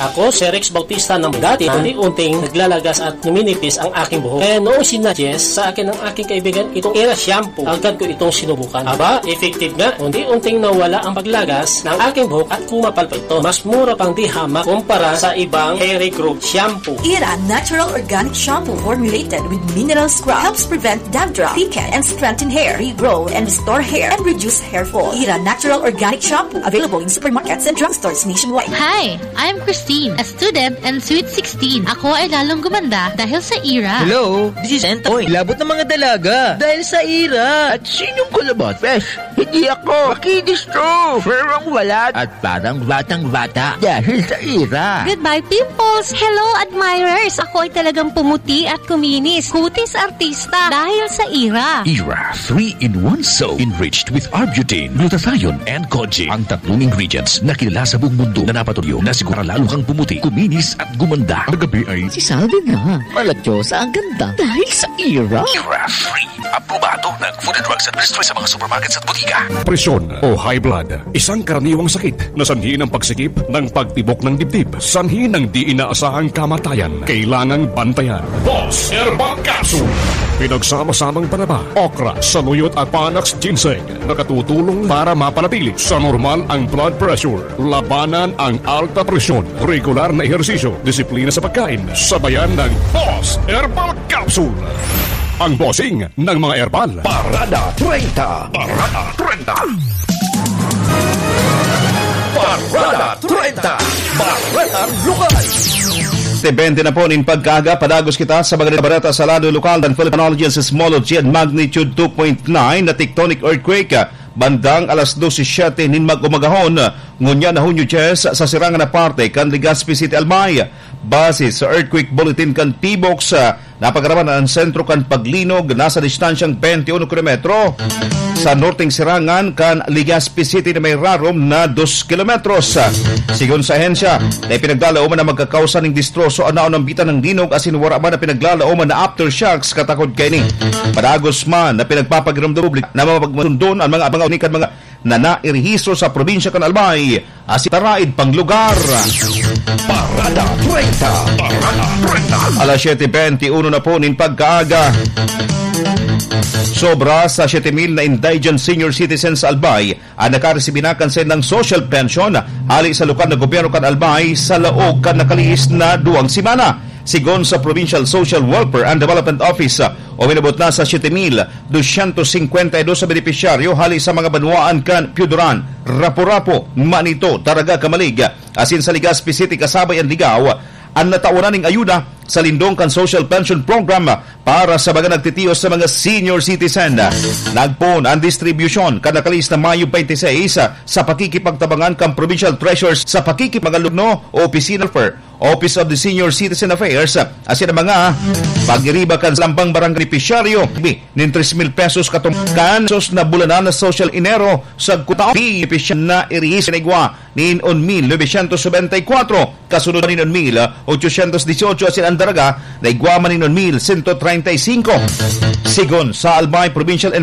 Ako, si Rex Bautista ng dati, unti-unting naglalagas at numinipis ang aking buhok. Kaya noong sinuggest sa akin ng aking kaibigan itong Era Shampoo, agad ko itong sinubukan. Aba, effective nga. Unti-unting nawala ang paglagas ng aking buhok at kumapal pa ito. Mas mura pang di hamak kumpara sa ibang hair regrowth shampoo. Era Natural Organic Shampoo formulated with mineral scrub helps prevent dandruff, thicken, and strengthen hair, regrow, and restore hair, and reduce hair fall. Era Natural Organic Shampoo, available in supermarkets and drugstores nationwide. Hi, I'm Christine, a student and sweet 16. Ako ay lalong gumanda dahil sa Era. Hello, this is Entoy. Labot ng mga dalaga dahil sa Era. At sinong kulabot? Fresh, hindi ako. Makinis to. Ferang walat. At parang batang-bata dahil sa Era. Goodbye, pimples! Hello, admirers! Ako ay talagang pumuti at kuminis. Kutis artista dahil sa Era. Era 3-in-1 soap enriched with Arbutin, glutathione, and Koji. Ang tatlong ingredients na kilala sa buong mundo na napatuloy na siguro lalo kang pumuti, kuminis at gumanda. Magabi ay si Salvi na. Malatyosa ang ganda dahil sa Era. Era 3. Aprobado ng Food and Drugs Administration sa mga supermarkets at butika. Presyon o high blood, isang karaniwang sakit na sanhi ng pagsikip ng pagtibok ng dibdib, sanhi ng di inaasahang kamatayan. Kailangang bantayan. Boss Herbal Capsule. Pinagsama-samang panaba, okra, saluyot at panax ginseng. Nakatutulong para mapanatili sa normal ang blood pressure, labanan ang alta presyon, regular na ehersisyo, disiplina sa pagkain, sabayan ng Boss Herbal Capsule. Ang bossing ng mga herbal. Parada 30. Parada 30. Parada 30. Baretang Lokal. 20 na po nin pagkaaga, padagos kita sa mga barata sa lado lokal ng Philippine Seismology at magnitude 2.9 na tectonic earthquake. Bandang alas 12:07 nin mag-umagahon, ngunya na Hunyo Chess sa sirangan na parte kan Legazpi City, Albay. Base sa earthquake bulletin kan T-Box, napagaraman ang sentro kan Paglinog, nasa distansyang 21 kilometro. Sa norteng sirangan kan Legazpi City na may rarom na 2 kilometros. Sigon sa ahensya, na pinaglalauman na magkakausa ng distroso anaon ng bitan ng linog asin wara man na pinaglalauman na aftershocks katakod kay ni. Padagos man na pinagpapagiram do publik na mapagmatundon ang mga abangaw ni kan mga na nairehistro sa probinsya kan Albay asin taraid pang lugar. Parada 30. Parada 30. Alas 7:21 na po nin pagkaaga. Sobra sa 7,000 na indigent senior citizens sa Albay ang nakaresibinakan sa ng social pension hali sa lokal na gobyerno kan Albay sa laog kan nakaliis na 2 semana. Sigon sa Provincial Social Welfare and Development Office, o minabot na sa 7,252 sa benepisyaryo hali sa mga banwaan kan Piuduran, Rapu-Rapu, Manito, Taraga, Kamalig, asin sa Legazpi City, Kasabay ang Ligaw, ang natawanan ng ayuda sa lindong kan social pension program para sa mga nagtitiyos sa mga senior citizen. Nagpon ang distribution kanakalis na Mayo 26 sa pakikipagtabangan kan provincial treasurers sa pakikipagalugno o opisina for Office of the Senior Citizen Affairs asin ang mga pag-iriba kan lambang barangay beneficiaryo nin 3,000 pesos katungkan sos na bulanan na social inero sa kutao beneficiary na irihis na igwa nin 1,974 kasunod nin 1,818 asin ang daraga na igwa man nin 1,135. Sigon sa Albay Provincial